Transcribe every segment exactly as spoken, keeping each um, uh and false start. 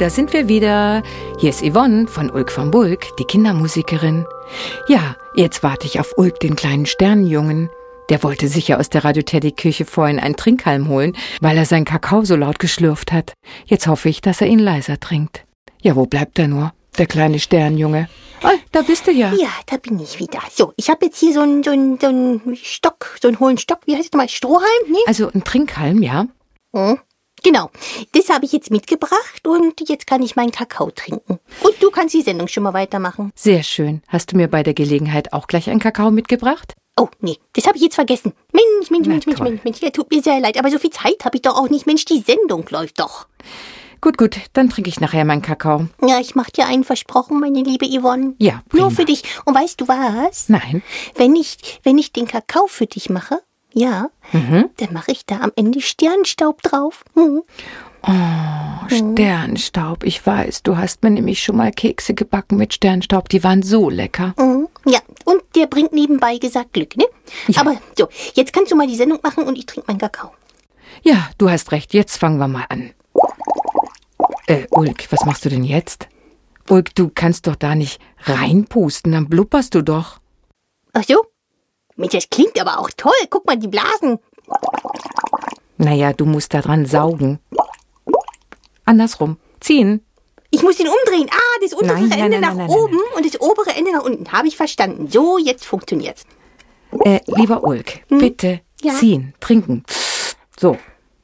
da sind wir wieder. Hier ist Yvonne von Ulk von Bulk, die Kindermusikerin. Ja, jetzt warte ich auf Ulk, den kleinen Sternenjungen. Der wollte sicher aus der Radio-Teddy-Küche vorhin einen Trinkhalm holen, weil er seinen Kakao so laut geschlürft hat. Jetzt hoffe ich, dass er ihn leiser trinkt. Ja, wo bleibt er nur, der kleine Sternenjunge? Oh, da bist du ja. Ja, da bin ich wieder. So, ich habe jetzt hier so einen so einen, so einen Stock, so einen hohlen Stock. Wie heißt das nochmal? Strohhalm? Nee? Also ein Trinkhalm, ja? Hm. Genau, das habe ich jetzt mitgebracht und jetzt kann ich meinen Kakao trinken. Und du kannst die Sendung schon mal weitermachen. Sehr schön. Hast du mir bei der Gelegenheit auch gleich einen Kakao mitgebracht? Oh, nee, das habe ich jetzt vergessen. Mensch, Mensch, Na, Mensch, Mensch, toll. Mensch, Mensch, ja, tut mir sehr leid, aber so viel Zeit habe ich doch auch nicht. Mensch, die Sendung läuft doch. Gut, gut, dann trinke ich nachher meinen Kakao. Ja, ich mach dir einen versprochen, meine liebe Yvonne. Ja, prima. Nur für dich. Und weißt du was? Nein. Wenn ich, wenn ich den Kakao für dich mache, ja, Mhm. dann mache ich da am Ende Sternstaub drauf. Hm. Oh, Sternstaub. Ich weiß, du hast mir nämlich schon mal Kekse gebacken mit Sternstaub. Die waren so lecker. Mhm. Ja, und der bringt nebenbei gesagt Glück, ne? Ja. Aber so, jetzt kannst du mal die Sendung machen und ich trinke meinen Kakao. Ja, du hast recht. Jetzt fangen wir mal an. Äh, Ulk, was machst du denn jetzt? Ulk, du kannst doch da nicht reinpusten, dann blubberst du doch. Ach so? Mensch, das klingt aber auch toll. Guck mal, die Blasen. Naja, du musst da dran saugen. Andersrum. Ziehen. Ich muss ihn umdrehen. Ah, das untere Nein, nein, Ende nein, nach nein, nein, oben und das obere Ende nach unten. Habe ich verstanden. So, jetzt funktioniert's. Äh, lieber Ulk, bitte Ja? ziehen, trinken. So.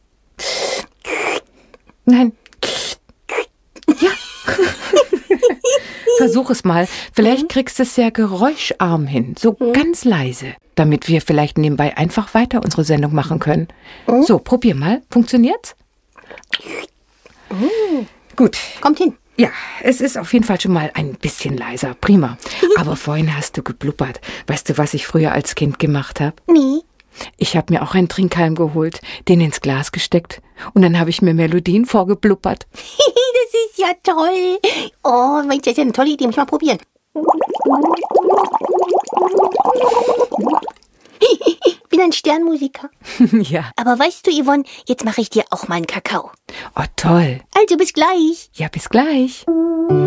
Nein. Ja. Versuch es mal. Vielleicht kriegst du es ja geräuscharm hin. So ganz leise. Damit wir vielleicht nebenbei einfach weiter unsere Sendung machen können. So, probier mal. Funktioniert's? Gut. Kommt hin. Ja, es ist auf jeden Fall schon mal ein bisschen leiser. Prima. Aber vorhin hast du geblubbert. Weißt du, was ich früher als Kind gemacht habe? Nee. Ich habe mir auch einen Trinkhalm geholt, den ins Glas gesteckt. Und dann habe ich mir Melodien vorgeblubbert. Das ist ja toll. Oh, Mensch, das ist ja eine tolle Idee. Muss ich mal probieren. Ich bin ein Sternmusiker. Ja. Aber weißt du, Yvonne, jetzt mache ich dir auch mal einen Kakao. Oh, toll. Also bis gleich. Ja, bis gleich.